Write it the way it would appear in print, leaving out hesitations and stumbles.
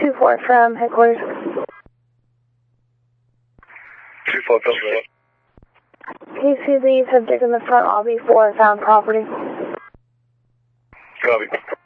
2-4 from headquarters. 2-4, Bill. Can you see the subject in the front lobby for found property? Copy.